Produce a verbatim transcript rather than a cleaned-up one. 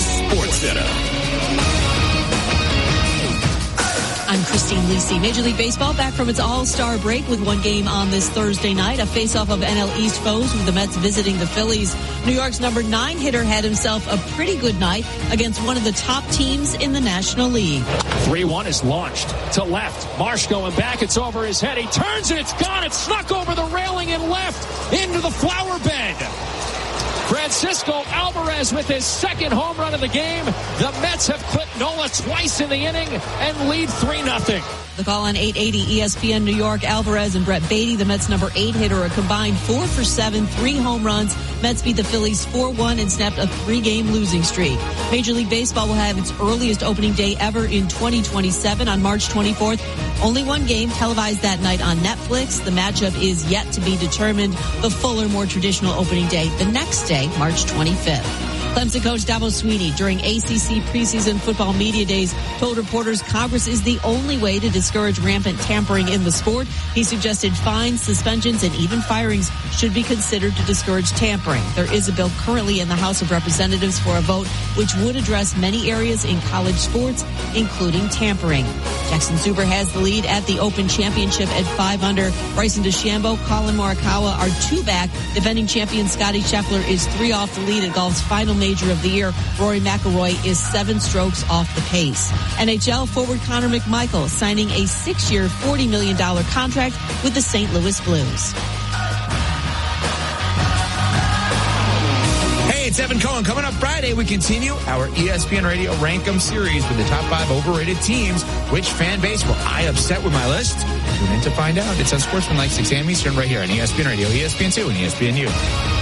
Sports Center. I'm Christine Lisi. Major League Baseball back from its all-star break with one game on this Thursday night. A face-off of N L East foes with the Mets visiting the Phillies. New York's number nine hitter had himself a pretty good night against one of the top teams in the National League. three one is launched to left. Marsh going back. It's over his head. He turns and it's gone. It snuck over the railing and left into the flower bed. Francisco Alvarez with his second home run of the game. The Mets have clipped Nola twice in the inning and lead three nothing. The call on eight eighty E S P N New York, Alvarez and Brett Beatty, the Mets' number eight hitter, a combined four for seven, three home runs. Mets beat the Phillies four one and snapped a three-game losing streak. Major League Baseball will have its earliest opening day ever in twenty twenty-seven on March twenty-fourth. Only one game televised that night on Netflix. The matchup is yet to be determined. The fuller, more traditional opening day the next day, March twenty-fifth. Clemson coach Dabo Swinney during A C C preseason football media days told reporters Congress is the only way to discourage rampant tampering in the sport. He suggested fines, suspensions, and even firings should be considered to discourage tampering. There is a bill currently in the House of Representatives for a vote which would address many areas in college sports, including tampering. Jackson Zuber has the lead at the Open Championship at five under. Bryson DeChambeau, Colin Morikawa are two back. Defending champion Scottie Scheffler is three off the lead at golf's final major of the year. Rory McIlroy is seven strokes off the pace. N H L forward Connor McMichael signing a six-year, forty million dollars contract with the Saint Louis Blues. Hey, it's Evan Cohen. Coming up Friday, we continue our E S P N Radio Rankem series with the top five overrated teams. Which fan base will I upset with my list? Tune in to find out. It's on Sportsman like six a.m. Eastern right here on E S P N Radio, E S P N two, and E S P N U.